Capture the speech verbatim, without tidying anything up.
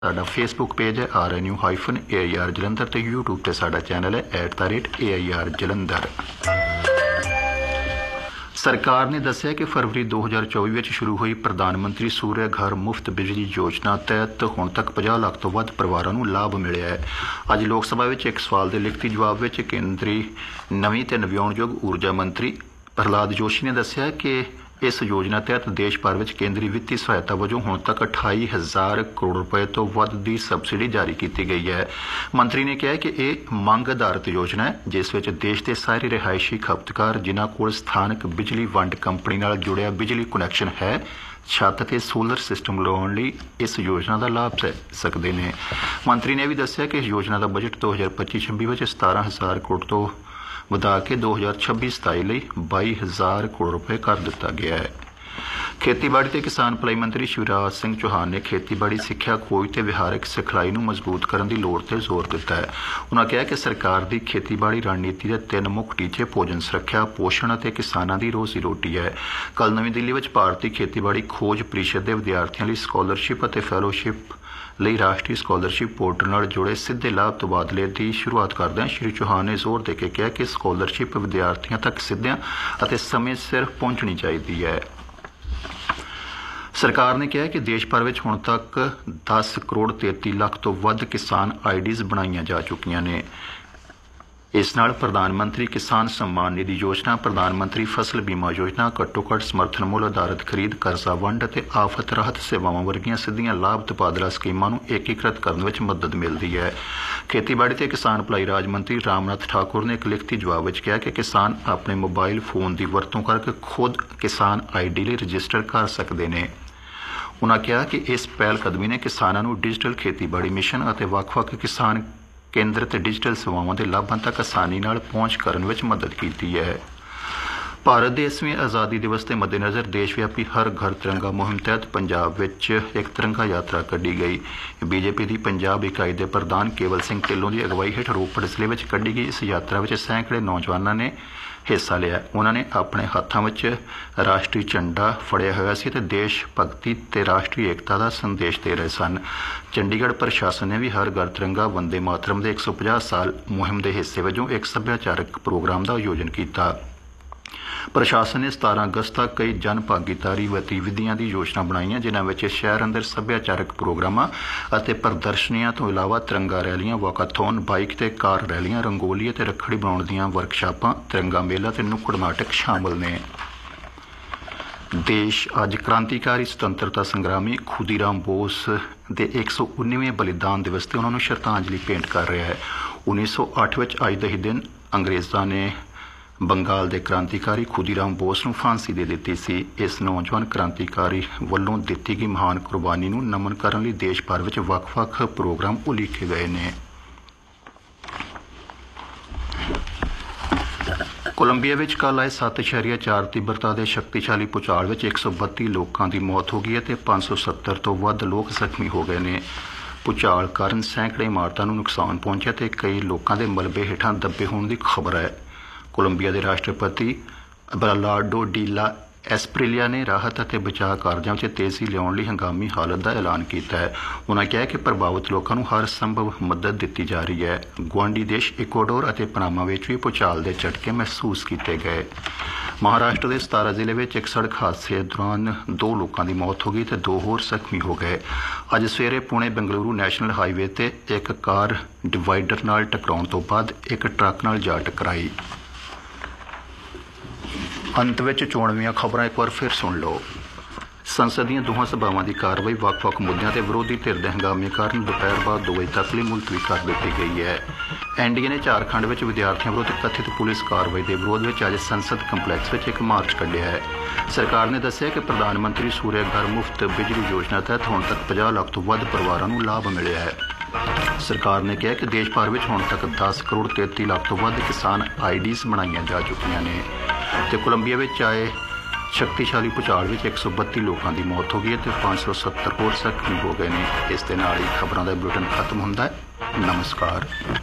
साडा Facebook page है are N you hyphen A I R Jalandhar ते यूट्यूब ते साडा चैनल है at the rate A I R Jalandhar. सरकार ने दस्सिया कि फरवरी दो हज़ार चौबी में शुरू हुई प्रधानमंत्री सूर्य घर मुफ्त बिजली योजना तहत हुण तक पचास लाख तो वध परिवारां नूं लाभ मिलिया है। अज लोक सभा में एक सवाल के लिखती जवाब में केंद्री नवीं ते नविआउणयोग ऊर्जा मंत्री प्रहलाद जोशी ने दस्सिया कि इस योजना तहत देश भर में केंद्रीय वित्तीय सहायता वजों हुण तक अठाई हज़ार करोड़ रुपए तो वध दी सबसिडी जारी की गई है। मंत्री ने कहा कि यह मंग आधारित योजना है जिस विच देश के सारे रिहायशी खपतकार जिन्हां कोल स्थानक बिजली वंड कंपनी नाल जुड़िया बिजली कुनैक्शन है छत ते सोलर सिस्टम लाउण लई इस योजना का लाभ ले सकते हैं। मंत्री ने भी दस्सिया कि इस योजना का बजट दो हज़ार पच्ची छब्बी में सतारह हज़ार करोड़ तो वधा के दो हज़ार छब्बी सताई लई बाई हज़ार करोड़ रुपए कर दिता गया है। खेतीबाड़ी ते किसान भलाई मंत्री शिवराज सिंह चौहान ने खेतीबाड़ी सिक्ख्या खोज ते विहारक सिखलाई नूं मजबूत करन दी लोड़ ते जोर दिता है। उन्होंने कहा कि सरकार दी खेतीबाड़ी रणनीति दे तीन मुख टीचे भोजन सुरक्षा पोषण ते किसानां दी रोजी रोटी है। कल नवीं दिल्ली विच भारतीय खेतीबाड़ी खोज परिषद दे विद्यार्थियों लई स्कॉलरशिप ते फैलोशिप ਲਈ राष्ट्रीय स्कॉलरशिप पोर्टल नाल जुड़े सीधे लाभ तबादले की शुरुआत करदਿਆਂ श्री चौहान ने जोर दे के कहा कि स्कॉलरशिप विद्यार्थियों तक सीधियां ਅਤੇ समय सिर पहुंचनी चाहिए है। सरकार ने कहा कि देश भर में हुण तक दस करोड़ तेती लाख तो वध किसान आई डीज़ बनाईयां जा चुकियां ने। इस नाल प्रधानमंत्री किसान सम्मान निधि योजना प्रधानमंत्री फसल बीमा योजना घट्टो घट्ट समर्थन मुल आधारित खरीद करजा वंड ते आफत राहत सेवावां वर्गियां सिद्धियां लाभ तबादला स्कीमां नूं एकीकृत करने में मदद मिलती है। खेतीबाड़ी ते किसान भलाई राज मंत्री रामनाथ ठाकुर ने एक लिखती जवाब में कहा कि किसान अपने मोबाइल फोन की वरतों करके खुद किसान आई डी लिए रजिस्टर कर सकते हैं। उन्होंने कहा कि इस पहलकदमी ने किसानों नूं डिजिटल खेतीबाड़ी मिशन और वख-वख किसान केंद्र ते डिजिटल सेवावां दे लाभां तक आसानी नाल पहुंच करन विच मदद की है। भारत के इसवें आज़ादी दिवस के मद्देनज़र देशव्यापी हर घर तिरंगा मुहिम तहत पंजाब विच एक तिरंगा यात्रा कढ़ी गई। बीजेपी की पंजाब इकाई के प्रधान केवल सिंह ढिल्लों की अगवाई हेठ रोपड़ जिले में कढ़ी गई इस यात्रा में सैकड़े नौजवानों ने हिस्सा लिया। उन्होंने अपने हाथों में राष्ट्रीय झंडा फड़िया हुआ सी ते देश भगती ते राष्ट्रीय एकता का संदेश दे रहे सन। चंडीगढ़ प्रशासन ने भी हर घर तिरंगा वंदे मातरम के एक सौ पचास साल मुहिम के हिस्से वजों एक सभ्याचारक प्रोग्राम का आयोजन किया। प्रशासन ने सतारह अगस्त तक कई जन भागीदारी गतिविधियां की योजना बनाई जिन्हां विच शहर अंदर सभ्याचारक प्रोग्रामां अते प्रदर्शनियां तो इलावा तिरंगा रैलियां वाकाथॉन बाइक ते कार रैलियां रंगोली ते रखड़ी बनाउण दीआं वर्कशापां तिरंगा मेला ते नुक्कड़ नाटक शामिल ने। देश अज क्रांतिकारी स्वतंत्रता संग्रामी खुदीराम बोस के एक सौ उन्नीवें बलिदान दिवस से उन्होंने श्रद्धांजलि भेंट कर रहा है। उन्नीस सौ अठ में अज दे दिन अंग्रेज़ों ने बंगाल के क्रांतिकारी खुदीराम बोस नूं फांसी दे दी सी। इस नौजवान क्रांतिकारी वालों दी गई महान कुर्बानी नूं नमन करने लई देश भर में वख-वख प्रोग्राम उलीके गए ने। कोलंबिया में कल आए सत्त इशारिया चार तीव्रता के शक्तिशाली भूचाल में एक सौ बत्ती लोगों की मौत हो गई है तो पाँच सौ सत्तर तो वध लोग जख्मी हो गए हैं। भूचाल कारण सैकड़े इमारतों को नुकसान पहुंचा तो कई लोगों के मलबे हेठां दबे होने की खबर है। कोलंबिया के राष्ट्रपति अबेलार्डो डी ला एस्प्रिलिया ने राहत और बचाव कार्यों में तेजी लियाउण लई हंगामी हालत का ऐलान किया है। उन्होंने कहा कि प्रभावित लोगों को हर संभव मदद दी जा रही है। गुआढ़ी देश इक्वाडोर और पनामा में भी भूचाल के झटके महसूस किए गए। महाराष्ट्र के सतारा जिले में एक सड़क हादसे दौरान दो लोगों की मौत हो गई तो दो होर जख्मी हो गए। अज सवेरे पुणे बंगलुरु नैशनल हाईवे ते एक कार डिवाइडर नाल टकराउण तो बाद एक ट्रक नाल जा टकराई। अंत में चोणवीं खबरां एक बार फिर सुन लो। संसद दी दोहां सभावां की कार्रवाई वख-वख मुद्दों ते विरोधी धिर दे हंगामे कारण दोपहर बाद दो बजे तक लिए मुलतवी कर दी गई है। एन डी ए ने झारखंड में विद्यार्थियों विरुद्ध कथित पुलिस कार्रवाई के विरोध में अज संसद कंपलैक्स में एक मार्च कढ़िया है। सरकार ने दस्सिया कि प्रधानमंत्री सूर्य घर मुफ्त बिजली योजना तहत हुण तक पचास लाख तो वध परिवारां नूं लाभ मिलिया है। सरकार ने कहा कि देश भर में हुण तक दस करोड़ तेती लाख तो वध किसान आई डीज़ बनाईयां जा चुकियां ने। तो कोलंबिया में आए शक्तिशाली भूचाल में एक सौ बत्ती लोगों की मौत हो गई है तो पाँच सौ सत्तर होर जख्मी हो गए हैं। इस दे नाल ही खबरों का बुलेटिन खत्म होंदा है। नमस्कार।